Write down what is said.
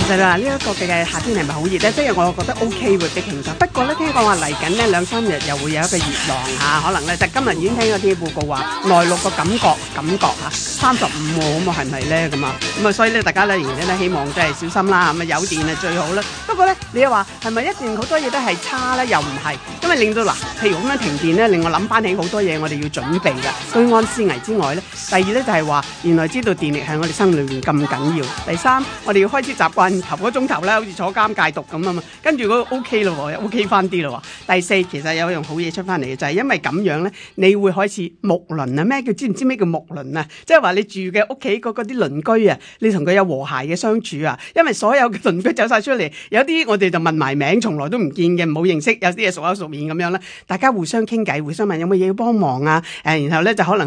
實啦，呢一個嘅夏天係咪好熱咧？即係我覺得 OK 會比平常。不過咧，聽講話嚟緊呢2-3日又會有一個熱浪嚇，可能咧就今日已經聽咗天氣報告話內陸個感覺嚇35喎，咁啊係咪咧咁啊？咁啊所以咧大家咧仍然咧希望即係小心啦，咁啊有電係最好啦。不過咧你又話係咪一定好多嘢都係差咧？又唔係，因為令到嗱，譬如咁樣停電咧，令我諗翻起好多嘢我哋要準備㗎。居安思危之外咧，第二咧就係話原來知道電力係我哋生命裏面咁緊要。第三，我哋要開始習慣頭個鐘頭咧，好似坐監戒毒咁啊嘛，跟住嗰個 OK 咯，又 OK 翻啲咯。第四，其實有一樣好嘢出翻嚟嘅，就係因為咁樣咧，你會開始睦鄰啊。咩叫知唔知咩叫睦鄰啊？即係話你住嘅屋企嗰啲鄰居啊，你同佢有和諧嘅相處啊。因為所有嘅鄰居走晒出嚟，有啲我哋就問埋名，從來都唔見嘅，冇認識；有啲嘢熟口熟面咁樣咧，大家互相傾偈，互相問有冇嘢要幫忙啊。然後咧就可能。